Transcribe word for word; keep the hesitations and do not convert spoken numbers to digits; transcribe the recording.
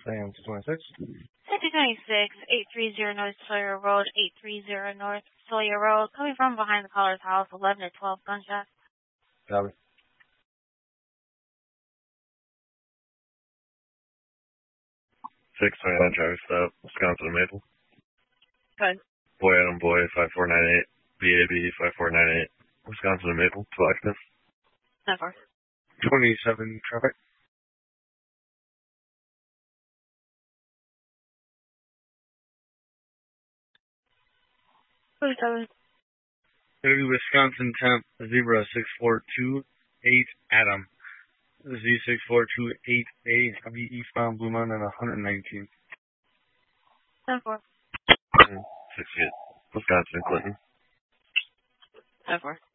Sam two twenty-six. two twenty-six, eight thirty North Sawyer Road, eight thirty North Sawyer Road, coming from behind the caller's house, eleven to twelve gunshot. Copy. six twenty-nine traffic stop, Wisconsin and Maple. Good. Boy Adam Boy, five four nine eight, B A B five four nine eight, Wisconsin and Maple, Blacksmith. Never. twenty-seven traffic. twenty-seven. Gonna be Wisconsin temp zebra six four two eight Adam. Z six four two eight eight. I'll be eastbound Blue Mountain at one nineteen. ten four. six eight, Wisconsin, Clinton. ten four.